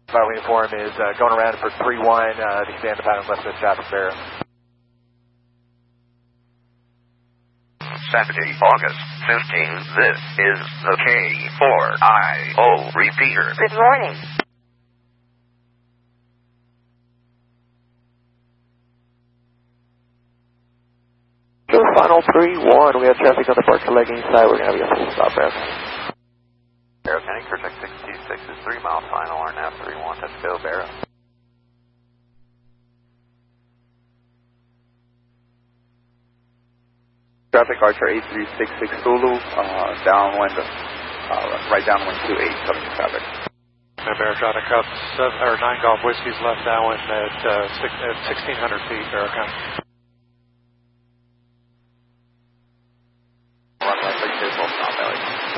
Vital uniform is going around for 3-1, to stand the pattern left of traffic bearer. Saturday, August 15, this is the K4IO repeater. Good morning. Final 3-1, we have traffic on the Barker Legging side, we're going to have a full stop there. Barrow County, Cortex 626 is 3 mile final, RNAV 31, let's go Barrow. Traffic Archer 8366 Zulu, downwind, right downwind 28, coming to traffic. Barrow traffic up 9 Golf Whiskey's left downwind at 1,600 feet, Barrow County.